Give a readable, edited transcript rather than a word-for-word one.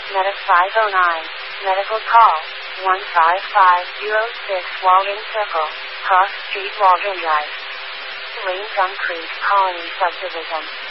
Medic 509. Medical call. 15506 Walden Circle. Cross Street, Walden Drive. Lane Gum Creek Colony Subdivision.